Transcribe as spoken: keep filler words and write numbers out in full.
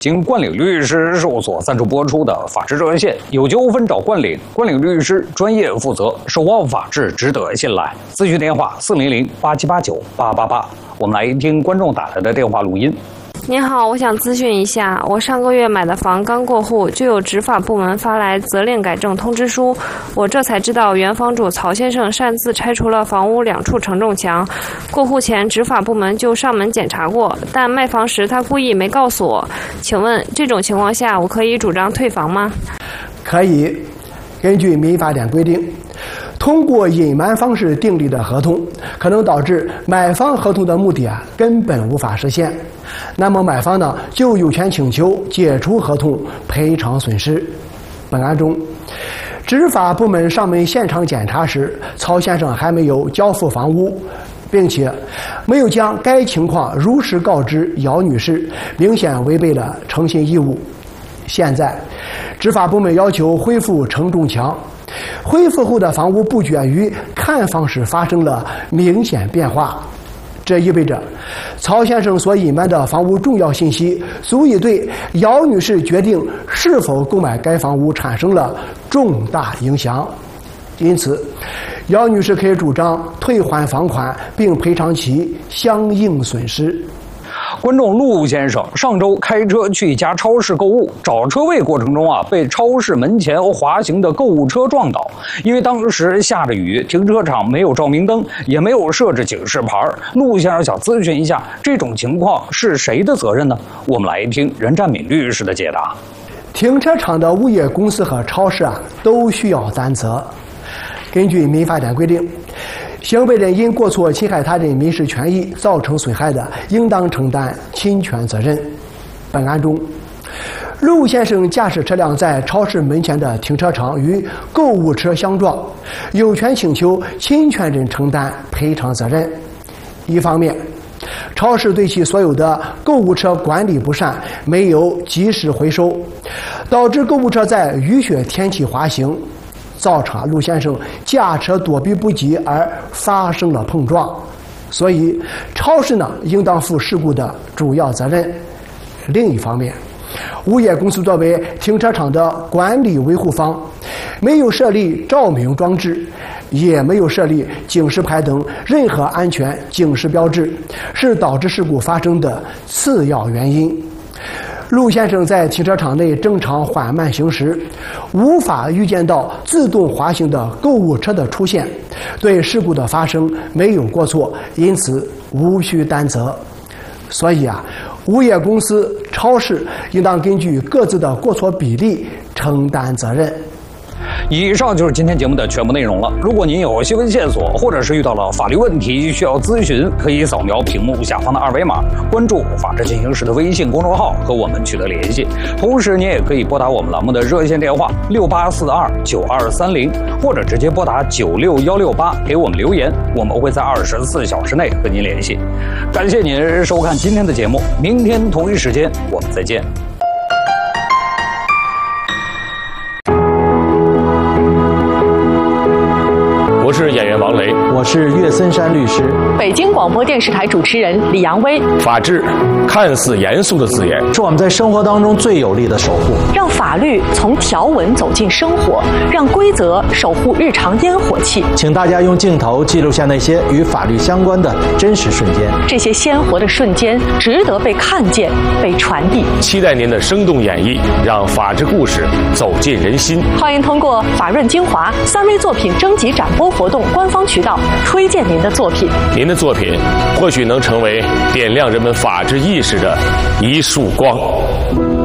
经冠岭律师事务所赞助播出的《法治热线》，有纠纷找冠岭，冠岭律师专业负责，守望法治，值得信赖。咨询电话：四零零八七八九八八八。我们来听观众打来的电话录音。 您好，我想咨询一下，我上个月买的房刚过户，就有执法部门发来责令改正通知书，我这才知道原房主曹先生擅自拆除了房屋两处承重墙。过户前，执法部门就上门检查过，但卖房时他故意没告诉我。请问这种情况下，我可以主张退房吗？ 可以，根据民法典规定，通过隐瞒方式订立的合同，可能导致买方合同的目的啊根本无法实现。那么买方呢就有权请求解除合同，赔偿损失。本案中，执法部门上门现场检查时，曹先生还没有交付房屋，并且没有将该情况如实告知姚女士，明显违背了诚信义务。现在，执法部门要求恢复承重墙，恢复后的房屋布局与看房时发生了明显变化。这意味着，曹先生所隐瞒的房屋重要信息，足以对姚女士决定是否购买该房屋产生了重大影响。因此，姚女士可以主张退还房款，并赔偿其相应损失。 观众陆先生上周开车去一家超市购物，找车位过程中啊，被超市门前滑行的购物车撞倒。因为当时下着雨，停车场没有照明灯，也没有设置警示牌。陆先生想咨询一下，这种情况是谁的责任呢？我们来听任占敏律师的解答。 停车场的物业公司和超市啊，都需要担责。根据民法典规定，行为人因过错侵害他人民事权益造成损害的，应当承担侵权责任。本案中，陆先生驾驶车辆在超市门前的停车场与购物车相撞，有权请求侵权人承担赔偿责任。一方面，超市对其所有的购物车管理不善，没有及时回收，导致购物车在雨雪天气滑行，造成陆先生驾车躲避不及而发生了碰撞，所以超市呢应当负事故的主要责任。另一方面，物业公司作为停车场的管理维护方，没有设立照明装置，也没有设立警示牌等任何安全警示标志，是导致事故发生的次要原因。陆先生在停车场内正常缓慢行驶，无法预见到自动滑行的购物车的出现，对事故的发生没有过错，因此无需担责。所以啊，物业公司、超市应当根据各自的过错比例承担责任。 以上就是今天节目的全部内容了。如果您有新闻线索，或者是遇到了法律问题需要咨询，可以扫描屏幕下方的二维码，关注法治进行时的微信公众号和我们取得联系。同时，您也可以拨打我们栏目的热线电话六八四二九二三零，或者直接拨打九六幺六八给我们留言，我们会在二十四小时内和您联系。感谢您收看今天的节目，明天同一时间我们再见。 我是演员王雷， 我是岳森山律师， 北京广播电视台主持人李阳威。 法治看似严肃的字眼， 是我们在生活当中最有力的守护。 让法律从条文走进生活，让规则守护日常烟火气。 请大家用镜头记录下那些与法律相关的真实瞬间， 这些鲜活的瞬间值得被看见、被传递。 期待您的生动演绎，让法治故事走进人心。 欢迎通过法润精华三微作品征集展播活动官方渠道推荐您的作品。 您的作品或许能成为点亮人们法治意识的一束光。